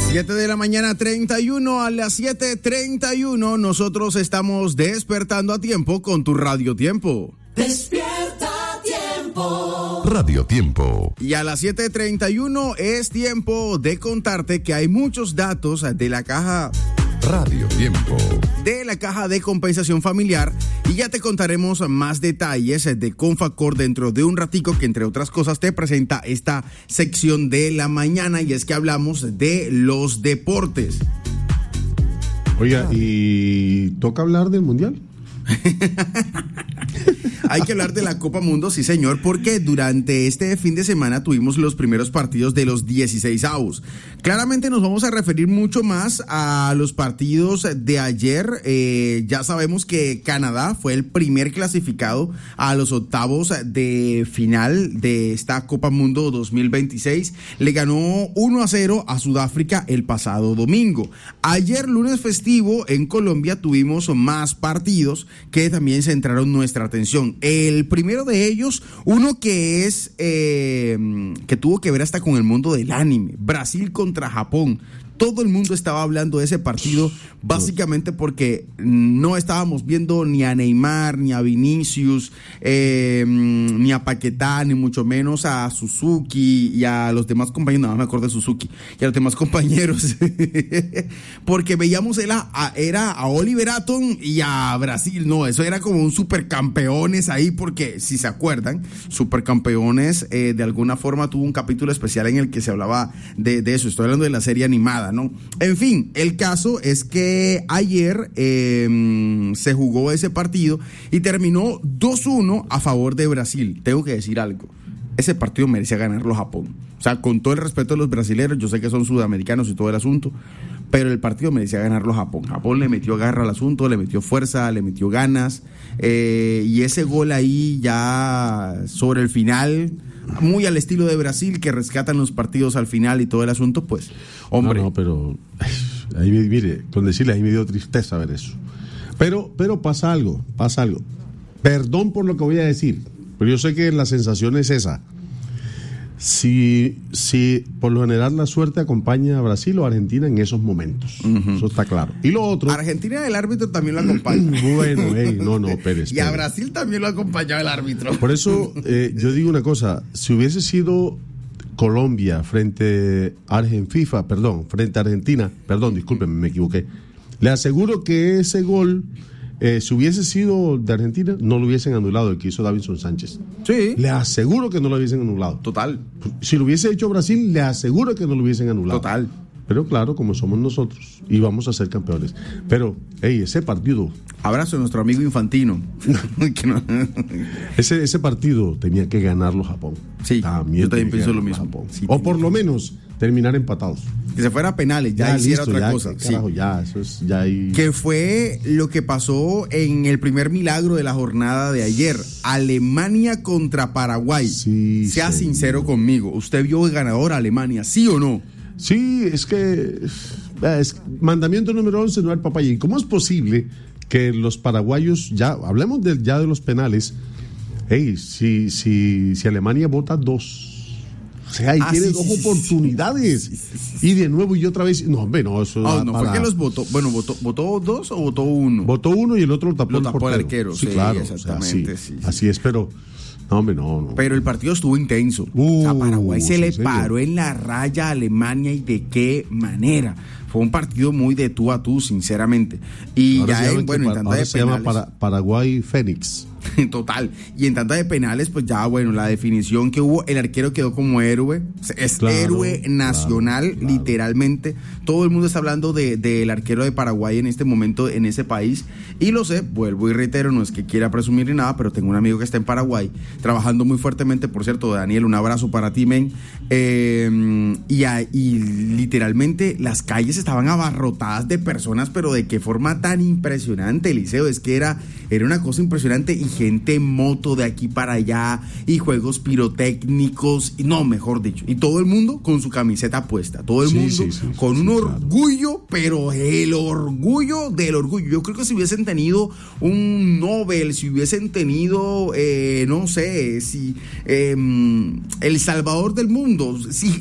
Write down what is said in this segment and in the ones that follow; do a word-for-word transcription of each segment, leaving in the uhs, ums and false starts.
siete de la mañana, treinta y uno, a las siete treinta y uno, nosotros estamos despertando a tiempo con tu Radio Tiempo. Despierta a tiempo. Radio Tiempo. Y a las siete treinta y uno es tiempo de contarte que hay muchos datos de la caja Radio Tiempo. de la caja de compensación familiar y ya te contaremos más detalles de Confacor dentro de un ratico, que entre otras cosas te presenta esta sección de la mañana, y es que hablamos de los deportes. Oiga, ¿y toca hablar del Mundial? Hay que hablar de la Copa Mundo, sí señor, porque durante este fin de semana tuvimos los primeros partidos de los dieciseisavos. Claramente nos vamos a referir mucho más a los partidos de ayer. Eh, ya sabemos que Canadá fue el primer clasificado a los octavos de final de esta Copa Mundo dos mil veintiséis. Le ganó uno a cero a Sudáfrica el pasado domingo. Ayer, lunes festivo, en Colombia tuvimos más partidos que también centraron nuestra atención. El primero de ellos, uno que es eh, que tuvo que ver hasta con el mundo del anime, Brasil contra Japón. Todo el mundo estaba hablando de ese partido, básicamente porque no estábamos viendo ni a Neymar, ni a Vinicius, eh, ni a Paquetá, ni mucho menos a Suzuki y a los demás compañeros. No me acuerdo de Suzuki y a los demás compañeros, porque veíamos era a, era a Oliver Atom y a Brasil. No, eso era como un supercampeones ahí, porque si se acuerdan, Supercampeones eh, de alguna forma tuvo un capítulo especial en el que se hablaba de, de eso. Estoy hablando de la serie animada, ¿no? En fin, el caso es que ayer eh, se jugó ese partido y terminó dos uno a favor de Brasil. Tengo que decir algo, ese partido merecía ganarlo Japón. O sea, con todo el respeto de los brasileños, yo sé que son sudamericanos y todo el asunto, pero el partido merecía ganarlo Japón. Japón le metió garra al asunto, le metió fuerza, le metió ganas, eh, y ese gol ahí ya sobre el final, muy al estilo de Brasil, que rescatan los partidos al final y todo el asunto, pues, hombre. No, no, pero ahí, mire, con decirle, ahí me dio tristeza ver eso. Pero, pero pasa algo, pasa algo. Perdón por lo que voy a decir, pero yo sé que la sensación es esa. Si, si por lo general la suerte acompaña a Brasil o a Argentina en esos momentos, uh-huh. Eso está claro. Y lo otro, Argentina, el árbitro también lo acompaña. Bueno, hey, no, no, Pérez. Y a Brasil también lo acompañaba el árbitro. Por eso eh, yo digo una cosa: si hubiese sido Colombia frente a Argentina, FIFA, perdón, frente a Argentina, perdón, discúlpenme, me equivoqué. Le aseguro que ese gol, Eh, si hubiese sido de Argentina, no lo hubiesen anulado, el que hizo Davinson Sánchez. Sí. Le aseguro que no lo hubiesen anulado. Total. Si lo hubiese hecho Brasil, le aseguro que no lo hubiesen anulado. Total. Pero claro, como somos nosotros, y vamos a ser campeones. Pero, hey, ese partido... Abrazo a nuestro amigo Infantino. ese, ese partido tenía que ganarlo Japón. Sí, también yo también pienso lo mismo. Sí, o por lo menos terminar empatados. Que se fuera a penales, ya, ya hiciera listo, otra ya, cosa. Carajo, sí. ya, eso es, ya hay... Que fue lo que pasó en el primer milagro de la jornada de ayer. Alemania contra Paraguay. Sí, sea sí. sincero conmigo, ¿usted vio el ganador a Alemania, sí o no? Sí, es que es, mandamiento número once, no al papaya. ¿Cómo es posible que los paraguayos, ya hablemos de, ya de los penales, hey, si, si, si Alemania vota dos, o sea, ahí ah, tiene sí, dos sí, oportunidades, sí, sí, sí. Y de nuevo y otra vez, no, hombre, no, eso oh, no, para... fue que los votó, bueno, votó, votó dos o votó uno. Votó uno y el otro lo tapó, lo tapó el, el arquero, sí, sí, claro, exactamente, o sea, sí, sí, sí. Así es, pero... No, hombre, no, no. Pero el partido estuvo intenso. Uh, o sea, Paraguay se sí, le serio. paró en la raya a Alemania, y de qué manera. Fue un partido muy de tú a tú, sinceramente. Y ahora ya en, bueno, en tanda de se penales. llama para, Paraguay Fénix. Total. Y en tanda de penales, pues ya, bueno, la definición que hubo, el arquero quedó como héroe. Es claro, héroe nacional, claro, claro. Literalmente. Todo el mundo está hablando de, del arquero de Paraguay en este momento en ese país. Y lo sé, vuelvo y reitero, no es que quiera presumir ni nada, pero tengo un amigo que está en Paraguay, trabajando muy fuertemente, por cierto, Daniel, un abrazo para ti, men. Eh, y, y literalmente las calles estaban abarrotadas de personas, pero de qué forma tan impresionante, Eliseo. Es que era, era una cosa impresionante, y gente en moto de aquí para allá, y juegos pirotécnicos, y no, mejor dicho, y todo el mundo con su camiseta puesta, todo el sí, mundo sí, sí, con sí, un sí, orgullo, claro. Pero el orgullo del orgullo. Yo creo que si hubiesen tenido un Nobel, si hubiesen tenido, eh, no sé, si eh, el Salvador del mundo, si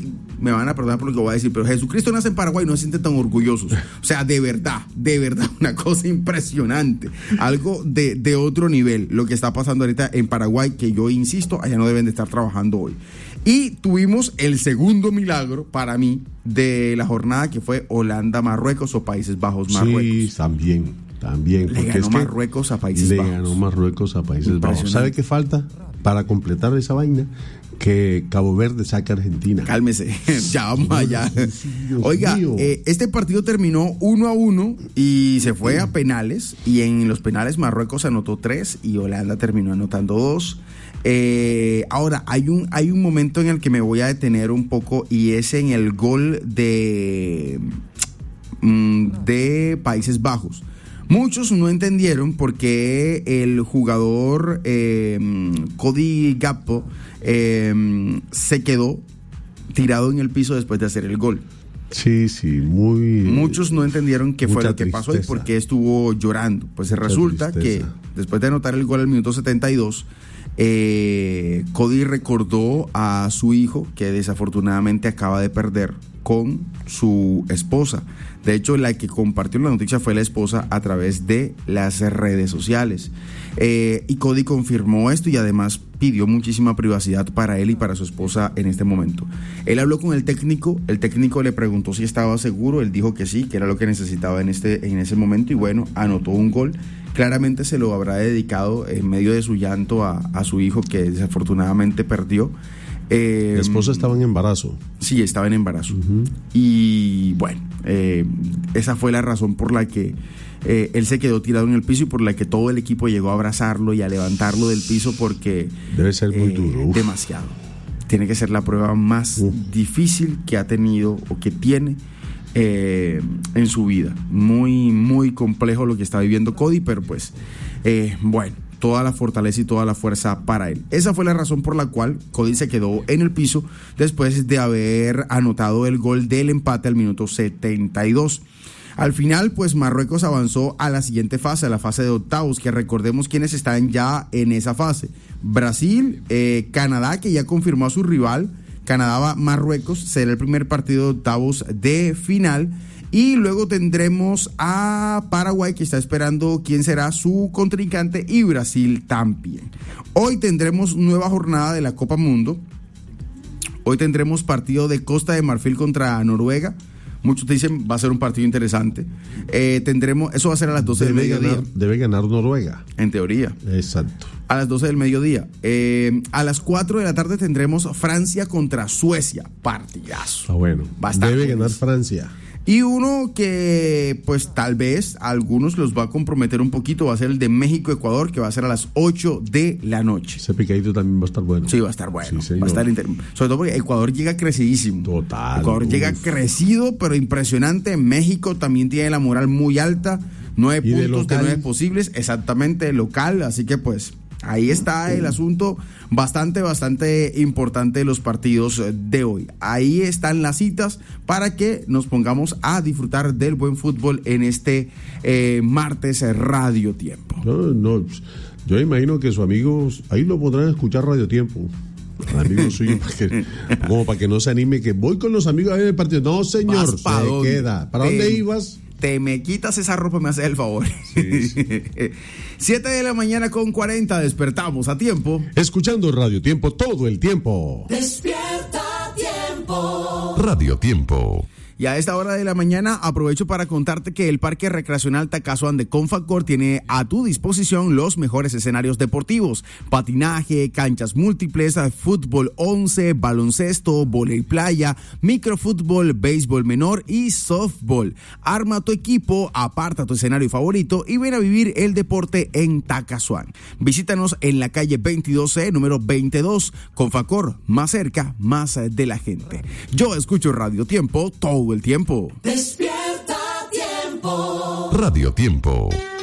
me van a perdonar por lo que voy a decir, pero Jesucristo nace en Paraguay, no se sienten tan orgullosos. O sea, de verdad, de verdad, una cosa impresionante. Algo de, de otro nivel, lo que está pasando ahorita en Paraguay, que yo insisto, allá no deben de estar trabajando hoy. Y tuvimos el segundo milagro, para mí, de la jornada, que fue Holanda-Marruecos o Países Bajos-Marruecos. Sí, también, también. Le ganó Marruecos a Países le Bajos. Le ganó Marruecos a Países Bajos. ¿Sabe qué falta para completar esa vaina? Que Cabo Verde saque a Argentina. Cálmese, ya vamos allá. Oiga, eh, este partido terminó uno a uno y se fue a penales, y en los penales Marruecos anotó tres y Holanda terminó anotando dos. Eh, ahora, hay un, hay un momento en el que me voy a detener un poco, y es en el gol de, de Países Bajos. Muchos no entendieron por qué el jugador eh, Cody Gakpo eh, se quedó tirado en el piso después de hacer el gol. Sí, sí, muy... Muchos no entendieron qué fue lo que tristeza. pasó y por qué estuvo llorando. Pues se resulta tristeza. que después de anotar el gol al minuto setenta y dos, eh, Cody recordó a su hijo, que desafortunadamente acaba de perder, con su esposa. De hecho, la que compartió la noticia fue la esposa a través de las redes sociales. Eh, y Cody confirmó esto y además pidió muchísima privacidad para él y para su esposa en este momento. Él habló con el técnico, el técnico le preguntó si estaba seguro, él dijo que sí, que era lo que necesitaba en, este, en ese momento, y bueno, anotó un gol. Claramente se lo habrá dedicado en medio de su llanto a, a su hijo, que desafortunadamente perdió. Eh, La esposa estaba en embarazo. Sí, estaba en embarazo. Uh-huh. Y bueno, eh, esa fue la razón por la que eh, él se quedó tirado en el piso y por la que todo el equipo llegó a abrazarlo y a levantarlo del piso, porque debe ser muy eh, duro. Uf. Demasiado. Tiene que ser la prueba más uh. difícil que ha tenido o que tiene eh, en su vida. Muy, muy complejo lo que está viviendo Cody, pero pues, eh, bueno, toda la fortaleza y toda la fuerza para él. Esa fue la razón por la cual Cody se quedó en el piso después de haber anotado el gol del empate al minuto setenta y dos. Al final, pues Marruecos avanzó a la siguiente fase, a la fase de octavos, que recordemos quiénes están ya en esa fase. Brasil, eh, Canadá, que ya confirmó a su rival. Canadá va Marruecos, será el primer partido de octavos de final. Y luego tendremos a Paraguay, que está esperando quién será su contrincante, y Brasil también. Hoy tendremos nueva jornada de la Copa Mundo. Hoy tendremos partido de Costa de Marfil contra Noruega. Muchos te dicen va a ser un partido interesante. Eh, tendremos, eso va a ser a las doce debe del mediodía. Ganar, debe ganar Noruega. En teoría. Exacto. A las doce del mediodía. Eh, a las cuatro de la tarde tendremos Francia contra Suecia. Partidazo. Ah, bueno. Va a estar debe buenísimo. ganar Francia. Y uno que pues tal vez a algunos los va a comprometer un poquito va a ser el de México-Ecuador, que va a ser a las ocho de la noche. Ese picadito también va a estar bueno. Sí, va a estar bueno. Sí, va a estar inter... Sobre todo porque Ecuador llega crecidísimo. Total. Ecuador uf. llega crecido, pero impresionante. México también tiene la moral muy alta. Nueve ¿Y de puntos de, de nueve local? posibles, exactamente, local. Así que pues ahí está el asunto, bastante, bastante importante de los partidos de hoy. Ahí están las citas para que nos pongamos a disfrutar del buen fútbol en este eh, martes Radio Tiempo. No, no, yo imagino que sus amigos ahí lo podrán escuchar Radio Tiempo. Amigos suyos, para que, como para que no se anime, que voy con los amigos a ver el partido. No, señor, ¿Vas pa' se dónde? queda. ¿Para Te- dónde ibas? Te me quitas esa ropa, me haces el favor. Sí, sí. siete de la mañana con cuarenta, despertamos a tiempo. Escuchando Radio Tiempo todo el tiempo. Despierta tiempo. Radio Tiempo. Y a esta hora de la mañana aprovecho para contarte que el Parque Recreacional Tacasuán de Confacor tiene a tu disposición los mejores escenarios deportivos: patinaje, canchas múltiples, fútbol once, baloncesto, vóley playa, microfútbol, béisbol menor y softball. Arma tu equipo, aparta tu escenario favorito y ven a vivir el deporte en Tacasuán. Visítanos en la calle veintidós C, número veintidós. Confacor, más cerca, más de la gente. Yo escucho Radio Tiempo todo el tiempo. Despierta tiempo. Radio Tiempo.